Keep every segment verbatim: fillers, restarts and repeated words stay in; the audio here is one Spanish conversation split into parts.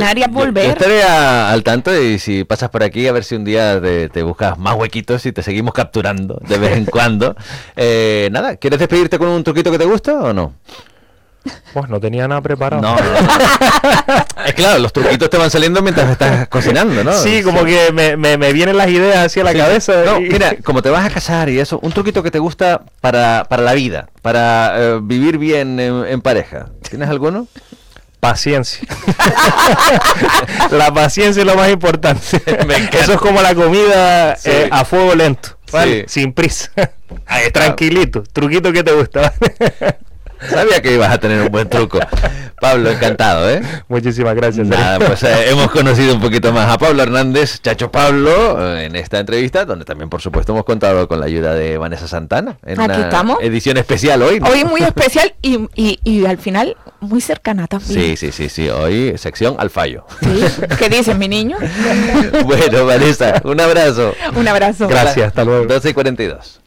Canarias volver. Yo, yo estaría al tanto y si pasas por aquí a ver si un día te, te buscas más huequitos y te seguimos capturando de vez en cuando. Eh, nada, ¿quieres despedirte con un truquito que te gusta o no? Pues no tenía nada preparado. No, no, no. Es claro, los truquitos te van saliendo mientras estás cocinando, ¿no? Sí, como sí. que me, me, me vienen las ideas hacia la sí. cabeza. No, y... mira, como te vas a casar y eso, un truquito que te gusta para, para la vida, para eh, vivir bien en, en pareja. ¿Tienes alguno? Paciencia. La paciencia es lo más importante. Eso es como la comida sí. eh, a fuego lento, ¿vale? Sí. Sin prisa. Tranquilito. Truquito que te gusta. Sabía que ibas a tener un buen truco. Pablo, encantado, ¿eh? Muchísimas gracias. Nada, pues eh, hemos conocido un poquito más a Pablo Hernández, Chacho Pablo, eh, en esta entrevista, donde también, por supuesto, hemos contado con la ayuda de Vanessa Santana. En Aquí una estamos. Edición especial hoy, ¿no? Hoy muy especial y, y, y al final muy cercana también. Sí, sí, sí, sí. Hoy sección al fallo. ¿Sí? ¿Qué dices, mi niño? Bueno, Vanessa, un abrazo. Un abrazo. Gracias, hasta luego. doce y cuarenta y dos.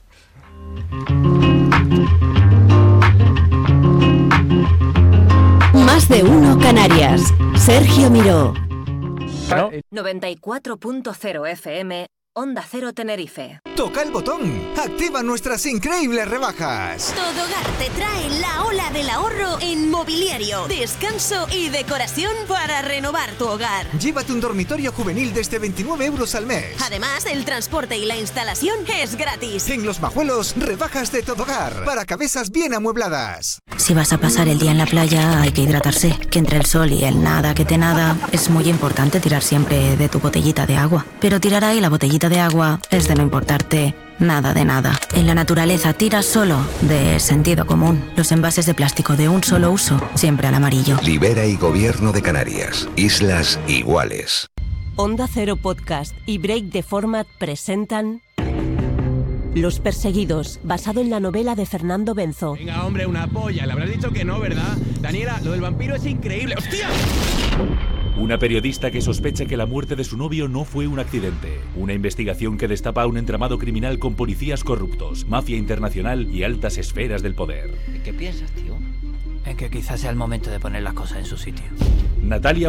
Más de uno Canarias. Sergio Miró. ¿No? noventa y cuatro punto cero F M, Onda Cero Tenerife. Toca el botón, activa nuestras increíbles rebajas. Todogar te trae la ola del ahorro en mobiliario, descanso y decoración para renovar tu hogar. Llévate un dormitorio juvenil desde veintinueve euros al mes. Además, el transporte y la instalación es gratis. En Los Majuelos, rebajas de Todogar para cabezas bien amuebladas. Si vas a pasar el día en la playa, hay que hidratarse. Que entre el sol y el nada que te nada, es muy importante tirar siempre de tu botellita de agua. Pero tirar ahí la botellita de agua es de no importarte nada de nada. En la naturaleza tira solo de sentido común. Los envases de plástico de un solo uso, siempre al amarillo. Libera y Gobierno de Canarias. Islas iguales. Onda Cero Podcast y Break the Format presentan Los Perseguidos, basado en la novela de Fernando Benzo. Venga, hombre, una polla. Le habrás dicho que no, ¿verdad? Daniela, lo del vampiro es increíble. ¡Hostia! Una periodista que sospecha que la muerte de su novio no fue un accidente. Una investigación que destapa un entramado criminal con policías corruptos, mafia internacional y altas esferas del poder. ¿Qué piensas, tío? En que quizás sea el momento de poner las cosas en su sitio. Natalia